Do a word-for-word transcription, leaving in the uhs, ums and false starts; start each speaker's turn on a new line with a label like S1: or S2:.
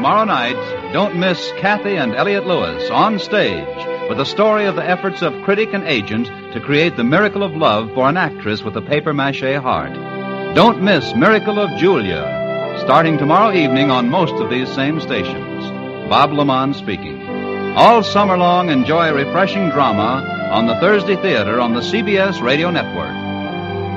S1: tomorrow night, don't miss Kathy and Elliot Lewis on stage with the story of the efforts of critic and agent to create the miracle of love for an actress with a papier-mâché heart. Don't miss Miracle of Julia, starting tomorrow evening on most of these same stations. Bob Lamont speaking. All summer long, enjoy refreshing drama on the Thursday Theater on the C B S Radio Network.